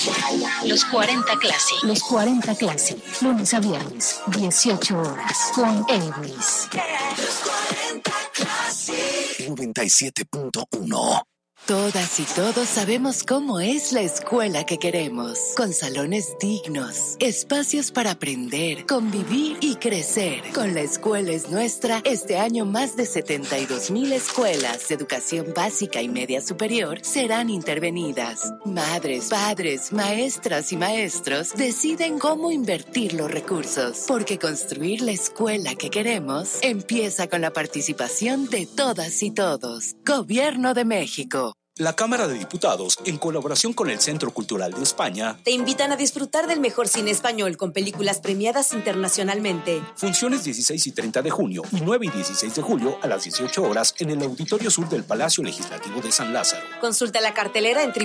Los 40 Classic. Los 40 Classic. Lunes a viernes, 18 horas. Con Elvis. Los 40 Classic. 97.1. Todas y todos sabemos cómo es la escuela que queremos, con salones dignos, espacios para aprender, convivir y crecer. Con La Escuela es Nuestra, este año más de 72,000 escuelas de educación básica y media superior serán intervenidas. Madres, padres, maestras y maestros deciden cómo invertir los recursos, porque construir la escuela que queremos empieza con la participación de todas y todos. Gobierno de México. La Cámara de Diputados, en colaboración con el Centro Cultural de España, te invitan a disfrutar del mejor cine español con películas premiadas internacionalmente. Funciones 16 y 30 de junio y 9 y 16 de julio a las 18 horas en el Auditorio Sur del Palacio Legislativo de San Lázaro. Consulta la cartelera en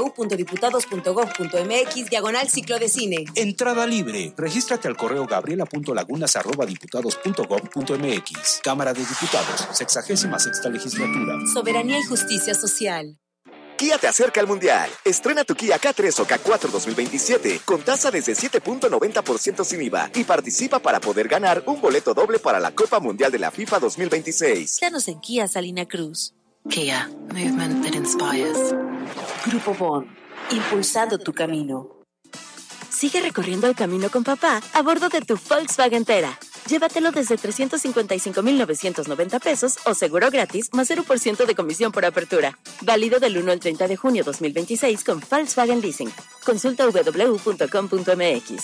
www.diputados.gov.mx/ciclo de cine. Entrada libre. Regístrate al correo gabriela.lagunas@diputados.gov.mx. Cámara de Diputados, 66ª Legislatura. Soberanía y justicia social. Kia te acerca al Mundial. Estrena tu Kia K3 o K4 2027 con tasa desde 7.90% sin IVA y participa para poder ganar un boleto doble para la Copa Mundial de la FIFA 2026. Danos en Kia Salina Cruz. Kia, movement that inspires. Grupo Bond, impulsando tu camino. Sigue recorriendo el camino con papá a bordo de tu Volkswagen Tera. Llévatelo desde 355,990 pesos o seguro gratis más 0% de comisión por apertura. Válido del 1 al 30 de junio 2026 con Volkswagen Leasing. Consulta www.com.mx.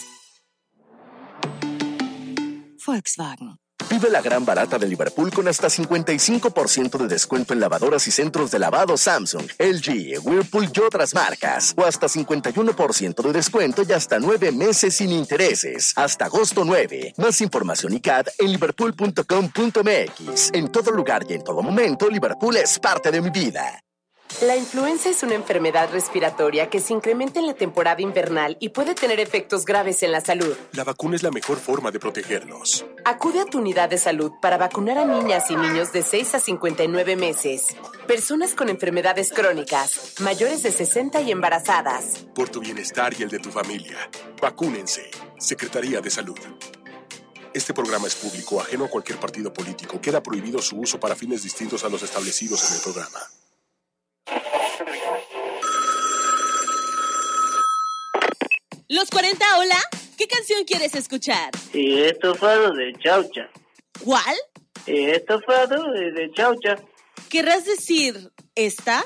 Volkswagen. Vive la gran barata de Liverpool con hasta 55% de descuento en lavadoras y centros de lavado Samsung, LG, Whirlpool y otras marcas. O hasta 51% de descuento y hasta 9 meses sin intereses. Hasta agosto 9. Más información y CAD en liverpool.com.mx. En todo lugar y en todo momento, Liverpool es parte de mi vida. La influenza es una enfermedad respiratoria que se incrementa en la temporada invernal y puede tener efectos graves en la salud. La vacuna es la mejor forma de protegernos. Acude a tu unidad de salud para vacunar a niñas y niños de 6 a 59 meses, personas con enfermedades crónicas, mayores de 60 y embarazadas. Por tu bienestar y el de tu familia, vacúnense. Secretaría de Salud. Este programa es público, ajeno a cualquier partido político. Queda prohibido su uso para fines distintos a los establecidos en el programa. Los 40, hola. ¿Qué canción quieres escuchar? Estofado de Chaucha. ¿Cuál? Estofado de Chaucha. ¿Querrás decir esta?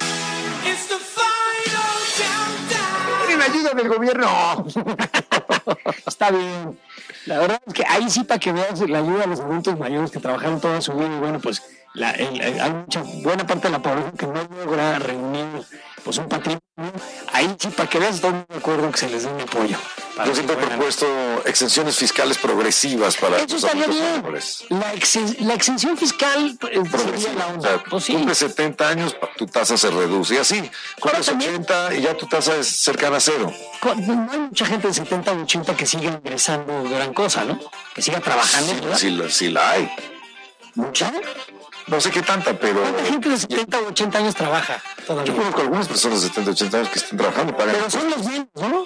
¡Tienen ayuda del gobierno! Está bien. La verdad es que ahí sí, para que veas la ayuda a los adultos mayores que trabajaron toda su vida, y bueno, pues hay mucha buena parte de la población que no logra reunir pues un patrimonio. Ahí sí, para que veas, estoy de acuerdo que se les dé un apoyo. Yo siempre he propuesto exenciones fiscales progresivas para eso estaría bien. La exención fiscal progresiva la onda. O sea, pues sí. Cumples 70 años, tu tasa se reduce. Y así, cumples 80 y ya tu tasa es cercana a cero. No hay mucha gente de 70 o 80 que siga ingresando gran cosa, ¿no? Que siga trabajando. Sí la hay. ¿Mucha? No sé qué tanta, pero... ¿Cuánta gente de 70 o 80 años trabaja todavía? Yo conozco algunas personas de 70 o 80 años que están trabajando y pagan... Pero son los menos, ¿no?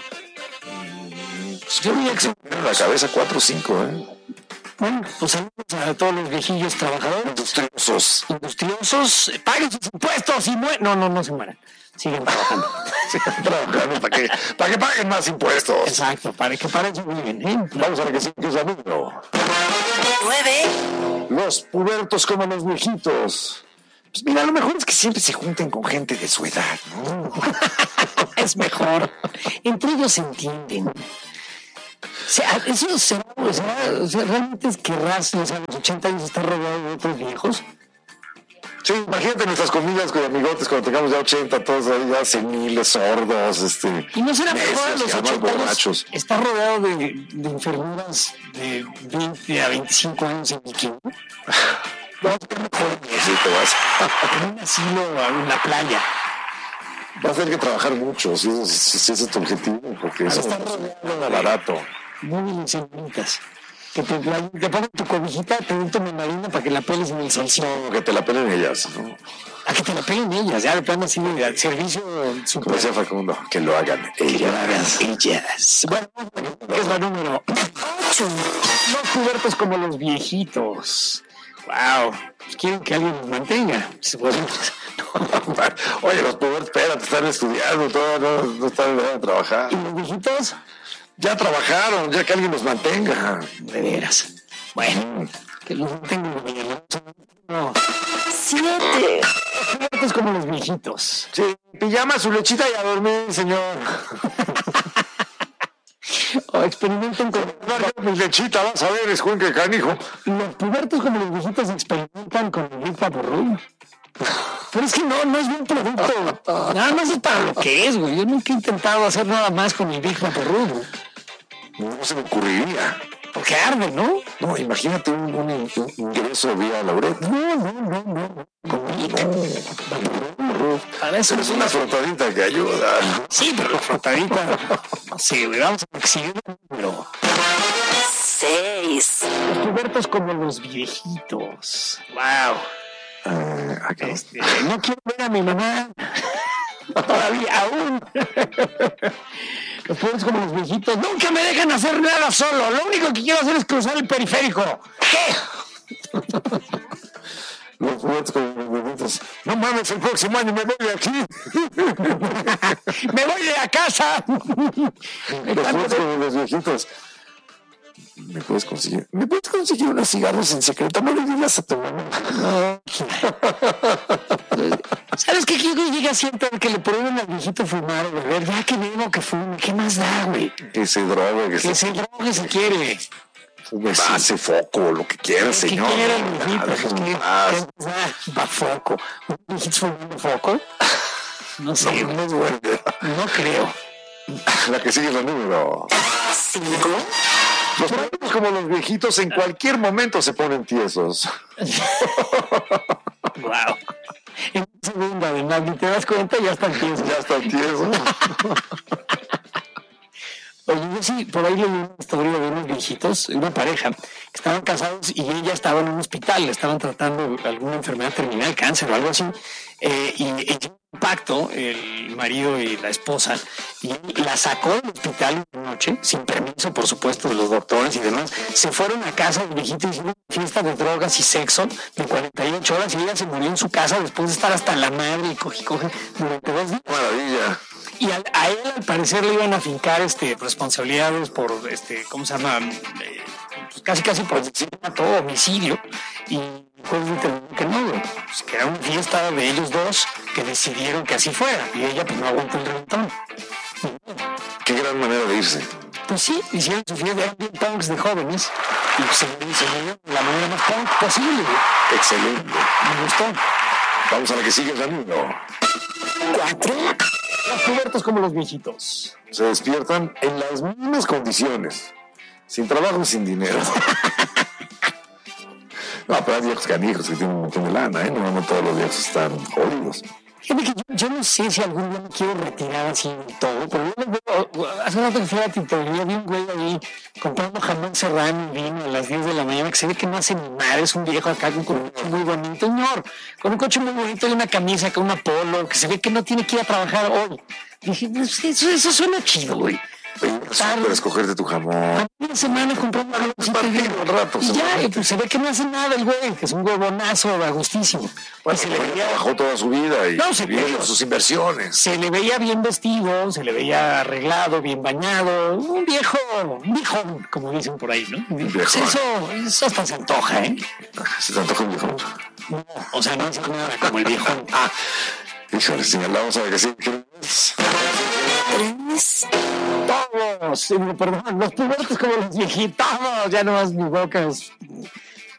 Yo diría que en la cabeza 4 o 5, ¿eh? Bueno, pues saludos a todos los viejillos trabajadores. Industriosos. Paguen sus impuestos y no se mueran. Sigan trabajando. Sigan trabajando para que paguen más impuestos. Exacto, para que paren su bien, ¿eh? Vamos a ver que sí, que es amigo. 9. Los pubertos como los viejitos. Pues mira, lo mejor es que siempre se junten con gente de su edad, ¿no? Es mejor. Entre ellos se entienden. O sea, eso será, realmente querrás, o sea, a los 80 años estar rodeado de otros viejos. Sí, imagínate nuestras comidas con amigotes cuando tengamos ya 80, todos ahí ya seniles, sordos, Y no será mejor a los 80 borrachos. Estar rodeado de enfermeras de 20 a 25 años en bikini. No, sí, te vas. En un asilo, en la playa. Vas a tener que trabajar mucho, si ese es tu objetivo, porque eso está rodeado es barato. Muy bien, señoritas. Que te pongan tu cobijita, te den tu mandarina para que la peles en el solcito. No, que te la pelen ellas, ¿no? A que te la peguen ellas, ya de plano así de servicio super. Como decía Facundo, que lo hagan ellas. Bueno, es la número 8. Los pubertos como los viejitos. Wow, quieren que alguien los mantenga. Oye, los pubertos, espérate, están estudiando, no están de trabajar. ¿Y los viejitos? Ya trabajaron, ya que alguien los mantenga. De veras. Bueno, que los mantengan. No. 7. Es como los viejitos. Sí, pijama, su lechita y a dormir, señor. O experimenten con mi lechita, vas a ver, es que canijo. Los pubertos como los viejitos experimentan con el Big Vaporub. Pero es que no es buen producto. Nada más es para lo que es, güey. Yo nunca he intentado hacer nada más con el Big Vaporub. No se me ocurriría. Porque arde, ¿no? No, imagínate un ingreso vía Lauret. No. Para eso es una frotadita que ayuda. Sí, pero la frotadita. Sí, vamos a exhibir el número 6. Los pubertos como los viejitos. Wow. No quiero ver a mi mamá. Todavía, aún. Los pubertos como los viejitos. Nunca me dejan hacer nada solo. Lo único que quiero hacer es cruzar el periférico. ¿Qué? Los pubertos como los viejitos. No mames, el próximo año me voy de aquí. Me voy de la casa. Los pubertos como los viejitos. ¿Me puedes conseguir unos cigarros en secreto? No le digas a tu mamá. No. ¿Sabes qué? Yo llega siempre que le prohíben al viejito fumar o beber. Ya que mismo que fume, ¿qué más da, güey? Que se drogue. Que se drogue si quiere. Fume, hace foco, lo que quiera, señor. ¿Qué quiere el viejito? ¿Qué va foco? ¿Un viejito fumando foco? No sé. No es bueno. No creo. La que sigue es la número 5. Los pubertos como los viejitos en cualquier momento se ponen tiesos. Wow. En un segundo, además, ni te das cuenta, ya están tiesos. Oye, yo sí, por ahí leí una historia de unos viejitos, una pareja, que estaban casados y ella estaba en un hospital, le estaban tratando alguna enfermedad terminal, cáncer o algo así, y ella un pacto, el marido y la esposa, y la sacó del hospital una noche, sin permiso, por supuesto, de los doctores y demás. Se fueron a casa del viejito y hicieron una fiesta de drogas y sexo de 48 horas y ella se murió en su casa después de estar hasta la madre y coge durante 2 días. Maravilla. Y a él, al parecer, le iban a fincar responsabilidades por, ¿cómo se llama? Pues casi por asesinato, homicidio. Y pues determinó que no, pues, que era una fiesta de ellos dos que decidieron que así fuera. Y ella, pues, no aguantó el reventón. Qué gran manera de irse. Pues sí, hicieron su fiesta, eran bien punks de jóvenes. Y pues, se dio la manera más punk posible. Excelente. Me gustó. Vamos a la que sigue, la número 4. Los pubertos como los viejitos. Se despiertan en las mismas condiciones. Sin trabajo, sin dinero. No, pero hay viejos canijos que tienen un montón de lana, ¿eh? No todos los viejos están jodidos. Fíjate que yo no sé si algún día me quiero retirar así de todo, pero yo veo, hace rato que fui a la tintorería, vi un güey ahí comprando jamón serrano y vino a las 10 de la mañana, que se ve que no hace ni madre, es un viejo acá con un coche muy bonito, señor, con un coche muy bonito y una camisa, con una polo, que se ve que no tiene que ir a trabajar hoy. Dije, eso suena chido, güey. Para escogerte tu jamón. Una semana comprando un rato. Y ya, pues se ve que no hace nada el güey, que es un huevonazo agustísimo. Bueno, se le veía, trabajó toda su vida y sus inversiones. Se le veía bien vestido, se le veía arreglado, bien bañado. Un viejón, como dicen por ahí, ¿no? Pues eso hasta se antoja, ¿eh? ¿Se te antoja un viejón? No, o sea, no es nada como el viejón. Híjole, señalamos a ver que sí. 3. Todos, perdón, los pubertos como los viejitos, ya nomás mi boca es